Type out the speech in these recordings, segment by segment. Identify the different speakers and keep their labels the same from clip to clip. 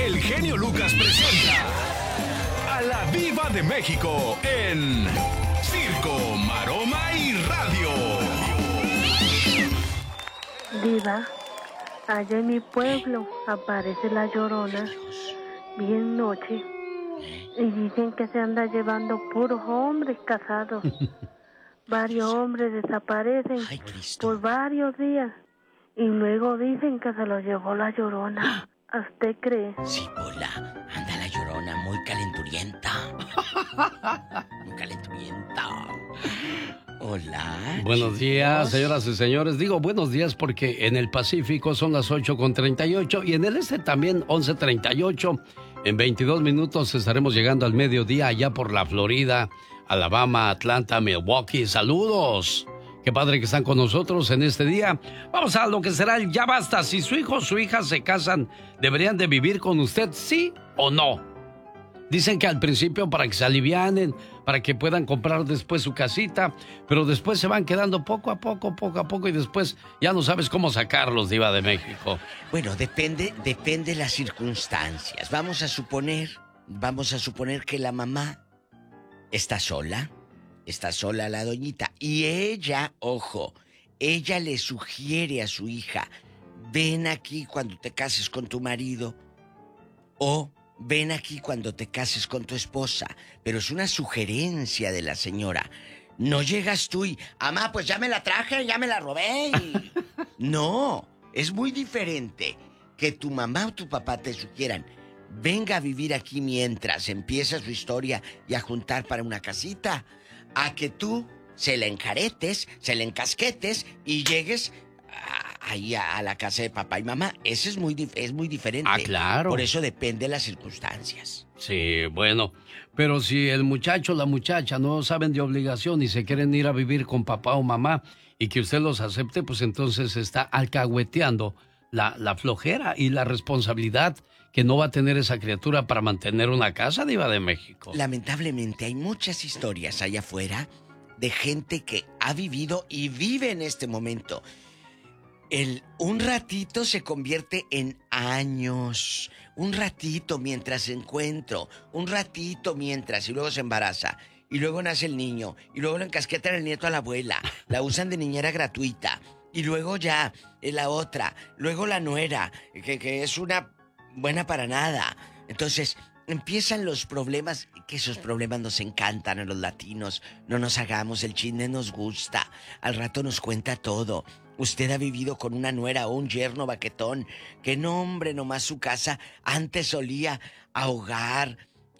Speaker 1: el genio Lucas presenta a la Diva de México en Circo, Maroma y Radio.
Speaker 2: Diva, allá en mi pueblo aparece la Llorona, bien noche, y dicen que se anda llevando puros hombres casados. Varios hombres desaparecen por varios días y luego dicen que se los llevó la Llorona. ¿Usted cree?
Speaker 3: Sí, Pola, anda la Llorona muy calenturienta. Muy calenturienta. Hola.
Speaker 4: Buenos días, señoras y señores. Digo buenos días porque en el Pacífico son las 8:38 y en el este también 11:38. En 22 minutos estaremos llegando al mediodía allá por la Florida, Alabama, Atlanta, Milwaukee. ¡Saludos! Qué padre que están con nosotros en este día. Vamos a lo que será el ya basta. Si su hijo o su hija se casan, ¿deberían de vivir con usted, sí o no? Dicen que al principio para que se alivianen, para que puedan comprar después su casita, pero después se van quedando poco a poco y después ya no sabes cómo sacarlos, Diva de México.
Speaker 3: Bueno, depende de las circunstancias. Vamos a suponer que la mamá está sola la doñita, y ella, ojo, ella le sugiere a su hija, ven aquí cuando te cases con tu marido, o ven aquí cuando te cases con tu esposa, pero es una sugerencia de la señora. No llegas tú y, amá, pues ya me la traje, ya me la robé. No, es muy diferente que tu mamá o tu papá te sugieran, venga a vivir aquí mientras empieza su historia y a juntar para una casita, a que tú se la encaretes, se la encasquetes y llegues ahí a la casa de papá y mamá. Eso es muy diferente.
Speaker 4: Ah, claro.
Speaker 3: Por eso depende de las circunstancias.
Speaker 4: Sí, bueno, pero si el muchacho o la muchacha no saben de obligación y se quieren ir a vivir con papá o mamá y que usted los acepte, pues entonces está alcahueteando la flojera y la responsabilidad que no va a tener esa criatura para mantener una casa, Diva de México.
Speaker 3: Lamentablemente hay muchas historias allá afuera de gente que ha vivido y vive en este momento. Un ratito se convierte en años. Un ratito mientras encuentro. Un ratito mientras. Y luego se embaraza. Y luego nace el niño. Y luego lo encasquetan el nieto a la abuela. La usan de niñera gratuita. Y luego ya la otra. Luego la nuera. Que es una buena para nada. Entonces empiezan los problemas. Que esos problemas nos encantan a los latinos. No nos hagamos, el chisme nos gusta. Al rato nos cuenta todo. Usted ha vivido con una nuera o un yerno baquetón, que no, hombre, nomás su casa antes olía a hogar,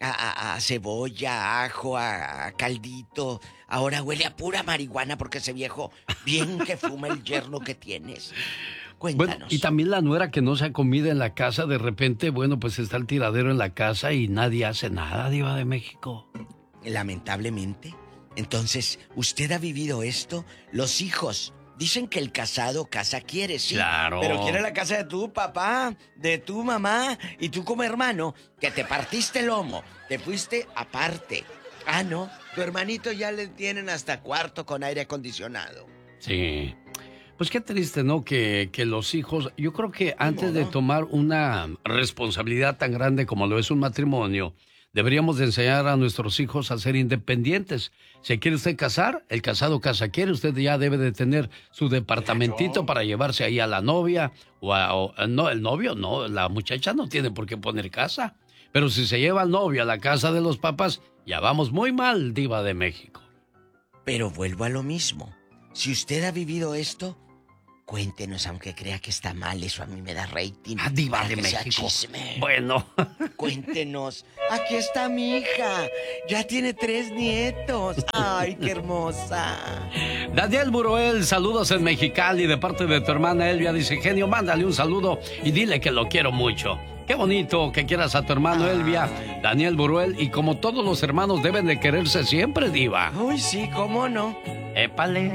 Speaker 3: a cebolla, a ajo, a caldito. Ahora huele a pura marihuana porque ese viejo bien que fuma el yerno que tienes. Cuéntanos.
Speaker 4: Bueno, y también la nuera que no se ha comido en la casa, de repente, bueno, pues está el tiradero en la casa y nadie hace nada, Diva de México.
Speaker 3: Lamentablemente. Entonces, ¿usted ha vivido esto? Los hijos... Dicen que el casado casa quiere, sí.
Speaker 4: Claro.
Speaker 3: Pero quiere la casa de tu papá, de tu mamá, y tú como hermano, que te partiste el lomo, te fuiste aparte. Ah, no, tu hermanito ya le tienen hasta cuarto con aire acondicionado.
Speaker 4: Sí. Pues qué triste, ¿no? Que los hijos... Yo creo que antes de tomar una responsabilidad tan grande como lo es un matrimonio, deberíamos de enseñar a nuestros hijos a ser independientes. ¿Se quiere usted casar? El casado casa quiere. Usted ya debe de tener su departamentito para llevarse ahí a la novia. No, el novio no. La muchacha no tiene por qué poner casa. Pero si se lleva al novio a la casa de los papás, ya vamos muy mal, Diva de México.
Speaker 3: Pero vuelvo a lo mismo. Si usted ha vivido esto, cuéntenos, aunque crea que está mal, eso a mí me da rating.
Speaker 4: Ah, Diva de México. Bueno.
Speaker 3: Cuéntenos. Aquí está mi hija. Ya tiene 3 nietos. Ay, qué hermosa.
Speaker 4: Daniel Buruel, saludos en Mexicali de parte de tu hermana Elvia. Dice, genio, mándale un saludo y dile que lo quiero mucho. Qué bonito que quieras a tu hermano Elvia, Daniel Buruel. Y como todos los hermanos deben de quererse siempre, Diva.
Speaker 3: Uy, sí, ¿cómo no?
Speaker 4: Épale.